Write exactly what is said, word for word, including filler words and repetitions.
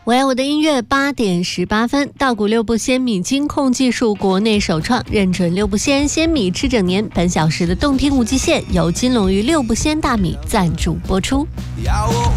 我爱我的音乐八点十八分，稻谷六步鲜米金控技术国内首创，认准六步鲜鲜米吃整年。本小时的动听无极限由金龙鱼六步鲜大米赞助播出。要我